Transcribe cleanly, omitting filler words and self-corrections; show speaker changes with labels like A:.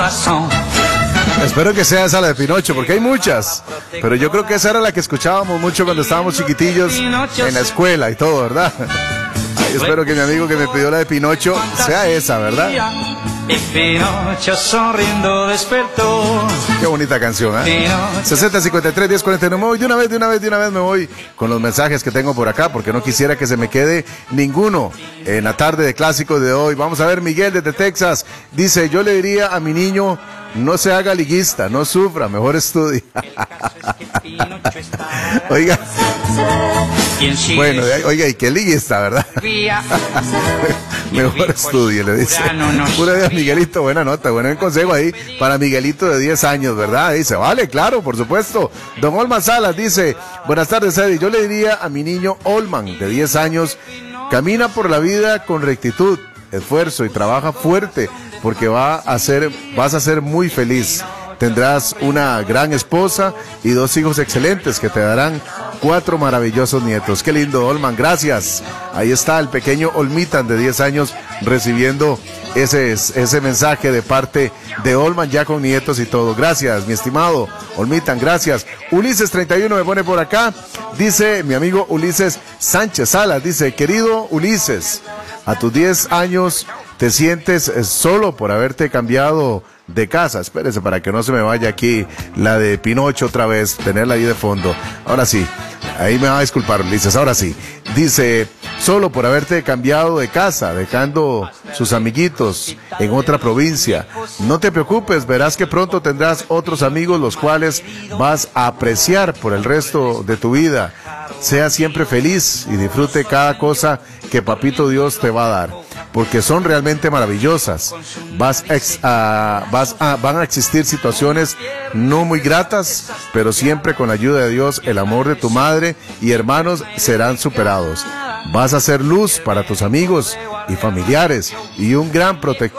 A: Espero que sea esa la de Pinocho, porque hay muchas, pero yo creo que esa era la que escuchábamos mucho cuando estábamos chiquitillos en la escuela y todo, ¿verdad? Ay, espero que mi amigo que me pidió la de Pinocho sea esa, ¿verdad?
B: Y Pinocho sonriendo despertó.
A: Qué bonita canción, ¿eh? 60-53-10-49. Me voy de una vez me voy con los mensajes que tengo por acá, porque no quisiera que se me quede ninguno en la tarde de clásicos de hoy. Vamos a ver, Miguel desde Texas dice: yo le diría a mi niño, no se haga liguista, no sufra, mejor estudie. Oiga. Bueno, oiga, ¿y qué liguista, verdad? Mejor estudie, le dice. Pura vida, Miguelito, buena nota, buen consejo ahí para Miguelito de 10 años, ¿verdad? Dice, vale, claro, por supuesto. Don Olman Salas dice: buenas tardes, Eddie. Yo le diría a mi niño Olman, de 10 años, camina por la vida con rectitud, esfuerzo y trabaja fuerte, porque vas a ser muy feliz. Tendrás una gran esposa y 2 hijos excelentes que te darán 4 maravillosos nietos. Qué lindo, Olman, gracias. Ahí está el pequeño Olmitan de 10 años recibiendo ese mensaje de parte de Olman, ya con nietos y todo. Gracias, mi estimado Olmitan, gracias. Ulises 31 me pone por acá, dice mi amigo Ulises Sánchez Salas, dice: querido Ulises, a tus 10 años te sientes solo por haberte cambiado de casa. Espérese para que no se me vaya aquí la de Pinocho otra vez, tenerla ahí de fondo. Ahora sí, ahí me va a disculpar, Ulises, ahora sí. Dice: solo por haberte cambiado de casa, dejando sus amiguitos en otra provincia. No te preocupes, verás que pronto tendrás otros amigos los cuales vas a apreciar por el resto de tu vida. Sea siempre feliz y disfrute cada cosa que Papito Dios te va a dar, porque son realmente maravillosas. Van a existir situaciones no muy gratas, pero siempre con la ayuda de Dios, el amor de tu madre y hermanos serán superados. Vas a ser luz para tus amigos y familiares y un gran protector